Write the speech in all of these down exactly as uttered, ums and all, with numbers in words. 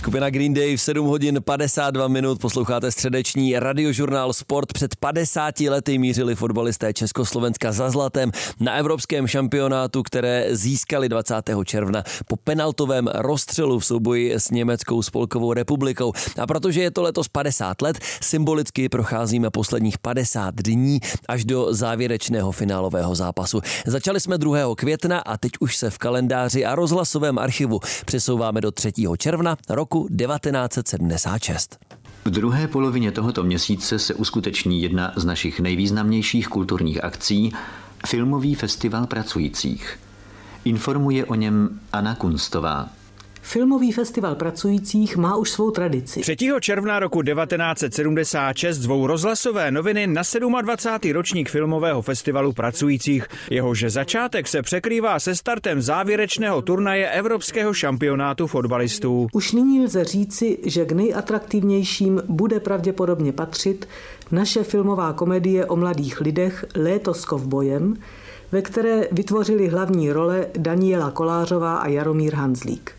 Skupina Green Day v sedm hodin padesát dva minut, posloucháte středeční radiožurnál Sport. Před padesáti lety mířili fotbalisté Československa za zlatem na evropském šampionátu, které získali dvacátého června po penaltovém rozstřelu v souboji s Německou spolkovou republikou. A protože je to letos padesát let, symbolicky procházíme posledních padesát dní až do závěrečného finálového zápasu. Začali jsme druhého května a teď už se v kalendáři a rozhlasovém archivu přesouváme do třetího června roku devatenáct set sedmdesát šest. V druhé polovině tohoto měsíce se uskuteční jedna z našich nejvýznamnějších kulturních akcí, Filmový festival pracujících. Informuje o něm Anna Kunstová. Filmový festival pracujících má už svou tradici. třetího června roku devatenáct set sedmdesát šest zvou rozhlasové noviny na dvacátý sedmý ročník Filmového festivalu pracujících. Jehož začátek se překrývá se startem závěrečného turnaje Evropského šampionátu fotbalistů. Už nyní lze říci, že k nejatraktivnějším bude pravděpodobně patřit naše filmová komedie o mladých lidech Léto s kovbojem, ve které vytvořili hlavní role Daniela Kolářová a Jaromír Hanzlík.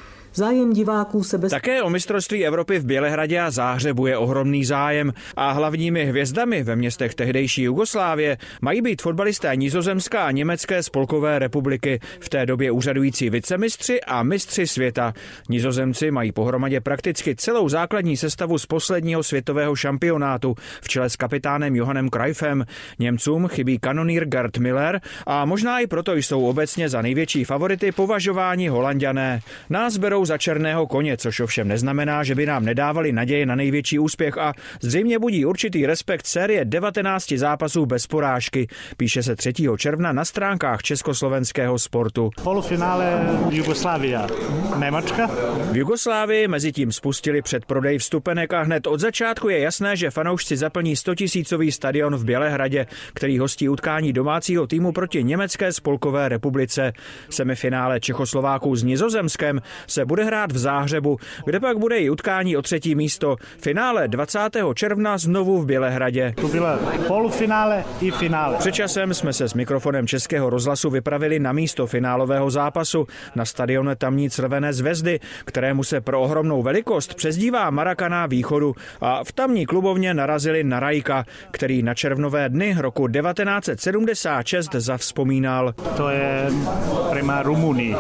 Zájem diváků se bez... Také o mistrovství Evropy v Bělehradě a Záhřebu je ohromný zájem a hlavními hvězdami ve městech tehdejší Jugoslávie mají být fotbalisté Nizozemská a Německé spolkové republiky, v té době úřadující vicemistři a mistři světa. Nizozemci mají pohromadě prakticky celou základní sestavu z posledního světového šampionátu v čele s kapitánem Johannem Cruyffem. Němcům chybí kanonýr Gerd Müller a možná i proto jsou obecně za největší favority považováni Holanďané. Nás berou za černého koně, což ovšem neznamená, že by nám nedávali naději na největší úspěch a zřejmě budí určitý respekt série devatenácti zápasů bez porážky, píše se třetího června na stránkách československého Sportu. Polofinále Jugoslávia, Německa. V Jugoslávii mezitím spustili předprodej vstupenek a hned od začátku je jasné, že fanoušci zaplní stotisícový stadion v Bělehradě, který hostí utkání domácího týmu proti Německé spolkové republice. Semifinále Čechoslováků s Nizozemskem se bude hrát v Záhřebu, kde pak bude i utkání o třetí místo. Finále dvacátého června znovu v Bělehradě. To bylo polofinále i finále. Před časem jsme se s mikrofonem Českého rozhlasu vypravili na místo finálového zápasu na stadion tamní Crvené zvezdy, kterému se pro ohromnou velikost přezdívá Maracana východu, a v tamní klubovně narazili na Rajka, který na červnové dny roku devatenáct set sedmdesát šest zavzpomínal. To je prema Rumunii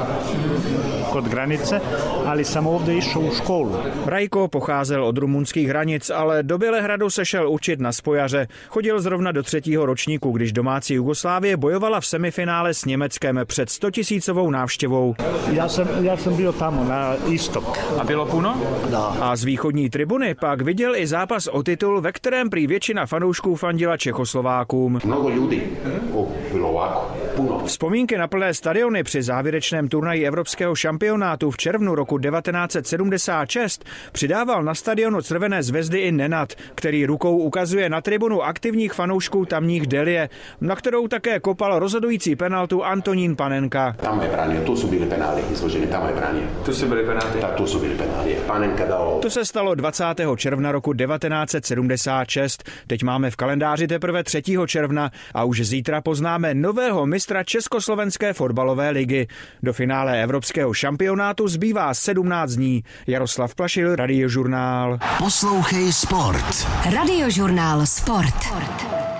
kod granice, ale jsem ovdje išel u školu. Rajko pocházel od rumunských hranic, ale do Bělehradu se šel učit na spojaře. Chodil zrovna do třetího ročníku, když domácí Jugoslávie bojovala v semifinále s Německem před stotisícovou návštěvou. Já jsem, já jsem byl tam na istok. A bylo puno? Da. A z východní tribuny pak viděl i zápas o titul, ve kterém prý většina fanoušků fandila Čechoslovákům. Mnoho lidí. O, bylo ovako. Puno. Vzpomínky na plné stadiony při závěrečném turnaji Evropského šampionátu v červnu roku devatenáct set sedmdesát šest přidával na stadionu Crvené zvezdy i Nenad, který rukou ukazuje na tribunu aktivních fanoušků tamních Delie, na kterou také kopal rozhodující penaltu Antonín Panenka. Tam je branil, to jsou byly penály, izložené, tam je branil. To si byly penály. Tak to jsou byly penály. Panenka dal. To se stalo dvacátého června roku devatenáct set sedmdesát šest. Teď máme v kalendáři teprve třetího června a už zítra poznáme nového mistra Československé fotbalové ligy. Do finále Evropského šampionátu zbývá sedmnáct dní. Jaroslav Plašil, Radiožurnál. Poslouchej Sport. Radiožurnál Sport.